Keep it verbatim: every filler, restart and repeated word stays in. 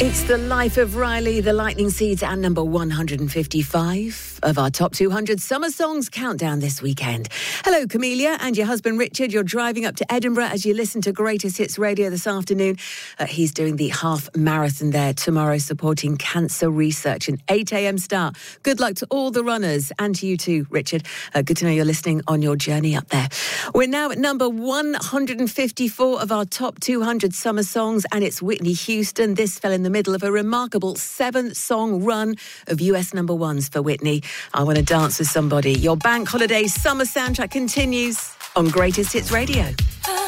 It's the life of Riley, the Lightning Seeds, and number one hundred fifty-five of our top two hundred summer songs countdown this weekend. Hello, Camelia, and your husband Richard. You're driving up to Edinburgh as you listen to Greatest Hits Radio this afternoon. Uh, he's doing the half marathon there tomorrow, supporting cancer research. An eight a.m. start. Good luck to all the runners, and to you too, Richard. Uh, good to know you're listening on your journey up there. We're now at number one hundred fifty-four of our top two hundred summer songs, and it's Whitney Houston. This fell in the middle of a remarkable seven-song run of U S number ones for Whitney. I Want to Dance with Somebody. Your bank holiday summer soundtrack continues on Greatest Hits Radio.